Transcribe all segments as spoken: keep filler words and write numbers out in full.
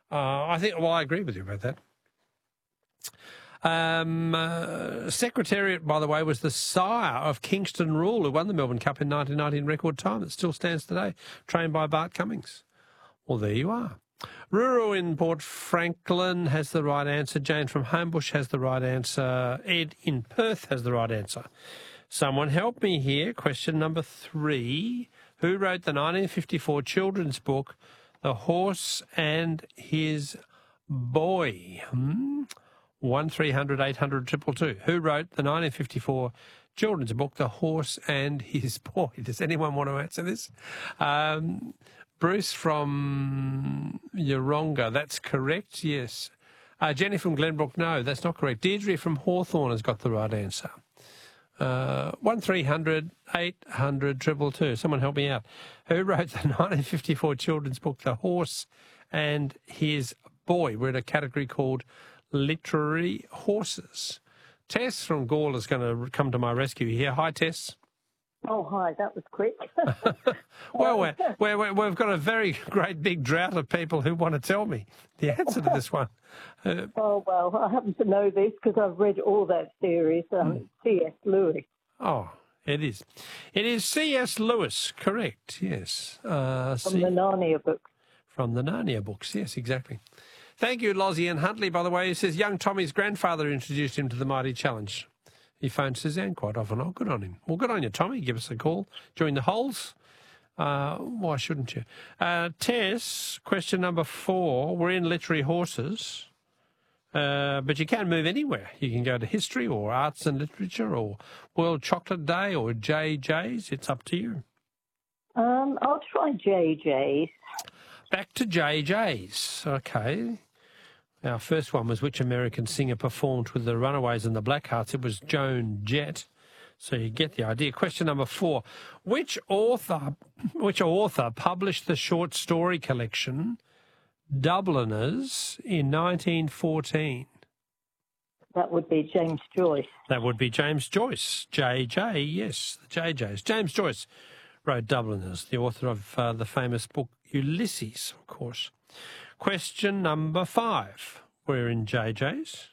Uh, I think, well, I agree with you about that. Um, uh, Secretariat, by the way, was the sire of Kingston Rule, who won the Melbourne Cup in nineteen ninety in record time. It still stands today, trained by Bart Cummings. Well, there you are. Ruru in Port Franklin has the right answer. Jane from Homebush has the right answer. Ed in Perth has the right answer. Someone help me here. Question number three. Who wrote the nineteen fifty-four children's book, The Horse and His Boy? Hmm? one three hundred eight hundred two two two. Who wrote the nineteen fifty-four children's book, The Horse and His Boy? Does anyone want to answer this? Um, Bruce from Yeronga, that's correct, yes. Uh, Jenny from Glenbrook, no, that's not correct. Deirdre from Hawthorne has got the right answer. Uh, one three hundred eight hundred two two two. Someone help me out. Who wrote the nineteen fifty-four children's book, The Horse and His Boy? We're in a category called Literary Horses. Tess from Gawler is going to come to my rescue here. Hi, Tess. Oh, hi, that was quick. Well, we're, we're, we're, we've got a very great big drought of people who want to tell me the answer to this one. Uh, oh, well, I happen to know this because I've read all that series, um, mm. C S Lewis. Oh, it is. It is C S Lewis, correct, yes. Uh, From C- the Narnia books. From the Narnia books, yes, exactly. Thank you, Lozzie and Huntley, by the way. He says young Tommy's grandfather introduced him to the Mighty Challenge. He phones Suzanne quite often. Oh, good on him. Well, good on you, Tommy. Give us a call during the holes. Uh, why shouldn't you? Uh, Tess, question number four. We're in literary horses, uh, but you can move anywhere. You can go to history or arts and literature or World Chocolate Day or J J's. It's up to you. Um, I'll try J J's. Back to J J's. Okay. Our first one was which American singer performed with the Runaways and the Blackhearts? It was Joan Jett. So you get the idea. Question number four. Which author which author published the short story collection Dubliners in nineteen fourteen? That would be James Joyce. That would be James Joyce. J J, yes, the J J's. James Joyce wrote Dubliners, the author of uh, the famous book Ulysses, of course. Question number five. We're in J J's.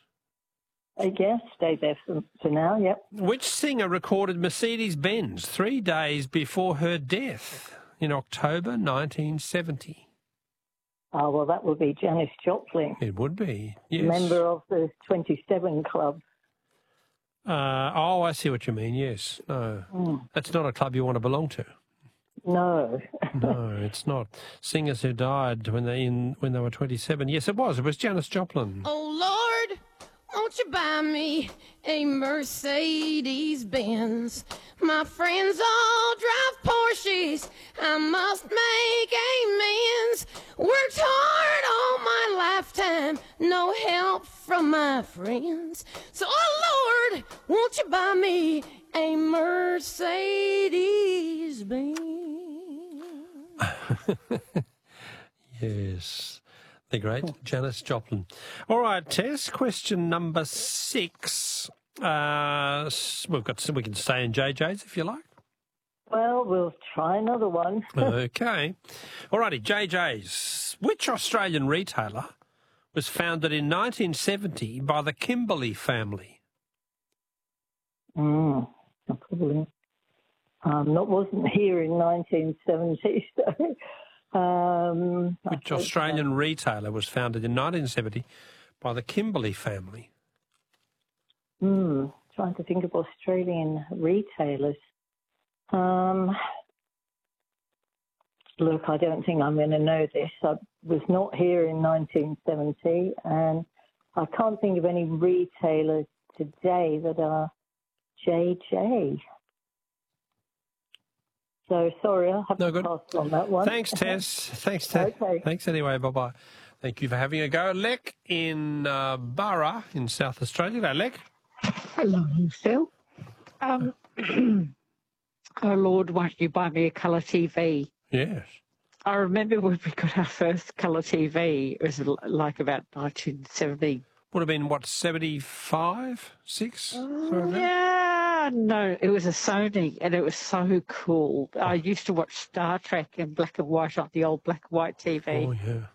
I guess. Stay there for, for now, yep. Which singer recorded Mercedes-Benz three days before her death in October nineteen seventy? Oh, well, that would be Janis Joplin. It would be, yes. Member of the twenty-seven Club. Uh, oh, I see what you mean, yes. No, mm. That's not a club you want to belong to. No. No, it's not. Singers who died when they in when they were twenty-seven. Yes, it was. It was Janis Joplin. Oh, Lord, won't you buy me a Mercedes-Benz? My friends all drive Porsches. I must make amends. Worked hard all my lifetime. No help from my friends. So, oh, Lord, won't you buy me a Mercedes-Benz? Yes, the great Janis Joplin. All right, Tess, question number six. Uh, we've got we can stay in J J's if you like. Well, we'll try another one. Okay. All righty, J J's. Which Australian retailer was founded in nineteen seventy by the Kimberley family? Mm, probably. Um, not wasn't here in nineteen seventy. So, um, Which Australian so. retailer was founded in nineteen seventy by the Kimberley family? Hmm. Trying to think of Australian retailers. Um, look, I don't think I'm going to know this. I was not here in nineteen seventy, and I can't think of any retailers today that are J J. So, sorry, I'll have no to good. pass on that one. Thanks, Tess. Thanks, Tess. Okay. Thanks anyway. Bye-bye. Thank you for having a go. Lek in uh, Burra in South Australia. Hello, Lek. Hello, Phil. Um, oh, Lord, won't you buy me a colour T V? Yes. I remember when we got our first colour T V. It was like about nineteen seventy. Would have been, what, seventy-five, six? Uh, yeah, no, it was a Sony, and it was so cool. I used to watch Star Trek in black and white on the old black and white T V. Oh, yeah.